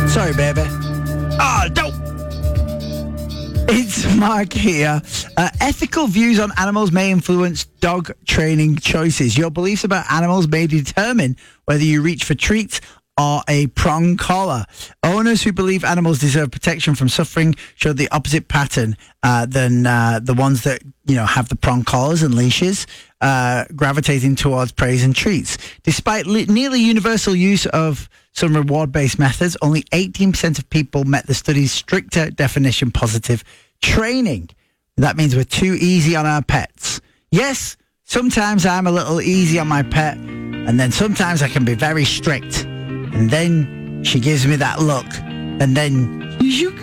Sorry, baby. Oh, don't. It's Mark here. Ethical views on animals may influence dog training choices. Your beliefs about animals may determine whether you reach for treats or a prong collar. Owners who believe animals deserve protection from suffering show the opposite pattern than the ones that have the prong collars and leashes, gravitating towards praise and treats. Despite nearly universal use of some reward-based methods, only 18% of people met the study's stricter definition positive training. That means we're too easy on our pets. Yes, sometimes I'm a little easy on my pet, and then sometimes I can be very strict. And then she gives me that look, and then you